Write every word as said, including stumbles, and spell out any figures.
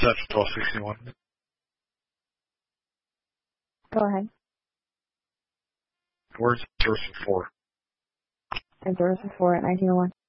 set for twelve sixty-one. Go ahead. Where's Harrison four? And Harrison four at nineteen oh one.